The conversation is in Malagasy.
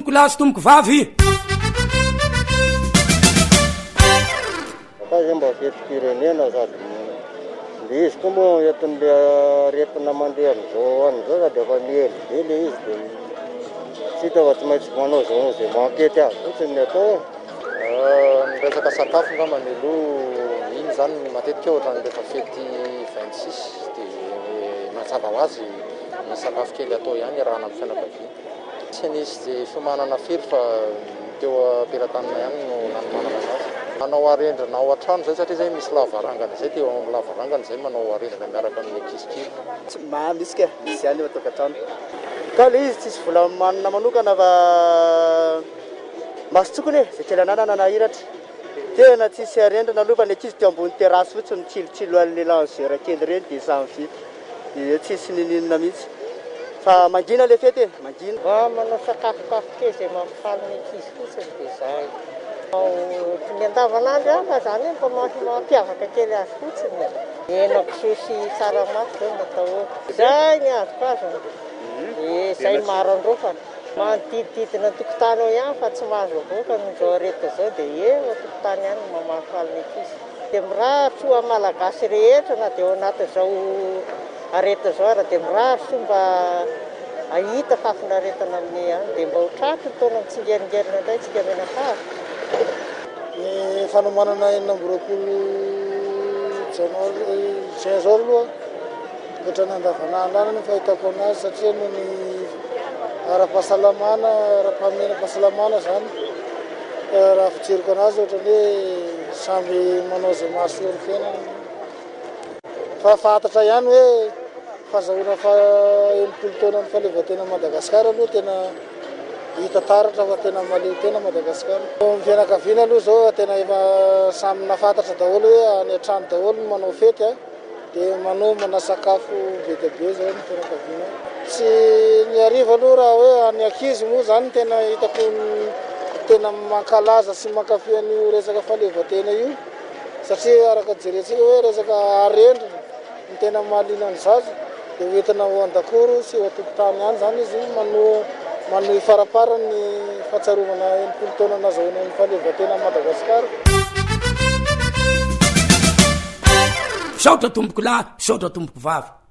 tomboko lahy sy tomboko vavy. Fa mba fetim-pirenena sady le izy koa moa entin'le aretina mandeha am'izao an'izao sady efa miely be le izy dia tsy hita fa tsy maintsy manao zao zay mankety azy fotsiny ny atao. Ny resaka sakafo ngamba ny aloha iny zany matetika ohatran'ny rehefa fety 26 dia mazava ho azy ny sakafo kely atao ihany arahana amin'ny fianakaviana. Tsy nisy izay fiomanana firy fa teo ampelantanana ihany no nanomanana anazy. Manao arendrina ao an-trano zay satria zay misy lavarangana zay dia eo amin'ny lavarangana zay manao arendrina miaraka amin'ny ankizikely. Tsy misy ka misy ihany eo an-tokantrano. Ka le izy tsisy vola manana manokana fa masotsokony zay kely ananana na hiratra. Tena tsisy arendrina aloha fa ny ankizy teo ambony terasy fotsiny mitsilotsilo an'le langera kely ireny dia samy vita. Dia tsisy nininona mihitsy. Fa mangina le fety mangina. Manao sakafokafo kely izay mampifaly ny ankizy fotsiny dia izay. Ny andavanandro fa zany mba mampiavaka kely azy fotsiny. Henakisoa sy tsaramaso zao natao. Izay ny azoko azy. Izay maro androfana. Manodidididina tokotany ao ihany fa tsy mahazo avoaka n'izao areta zao dia eo tokotany ihany mampifaly ny ankizy. Dia mirahatra ho malagasy rehetra na dia ao anatin'izao areta zao ara dia mirahatra mba ahita fafinaretana amin'ny ihany dia mba ho tratry ny taona mitsingeringerina indray tsika menakavy. Ny fanomanana 4 janoary zao aloha ohatran'ny andavanandro any ny fahitako anazy satria noho ny ara-pahasalamana, ara-pahameram-pahasalamana zany raha fijeriko anazy ohatran'ny hoe samby manao izay mahasoa ny fiainany. Fa fantatra ihany hoe fahazahoana 80 taona ny fahaleovan-tena Madagasikara aloha tena hita taratra fa tena maleo tena Madagasikara. Ny fianakaviana aloha zao tena efa samy nafantatra daholo hoe any an-trano daholo no manao fety dia manomana sakafo be dia be zao ny fianakaviana. Tsy ny hariva aloha raha hoe any ankizy moa zany tena hitako tena mankalaza sy mankafy an'io resaka fahaleovan-tena io satria araka jerentsika hoe resaka arendrina ny tena mahaliana ny zaza dia hoentina ho an-dakoro sy ho an-tokotany ihany zany izy manohy farapara ny fahatsaromana 80 taona nazahoana ny fahaleovan-tena Madagasikara. Saotra tomboko lahy, saotra tomboko vavy.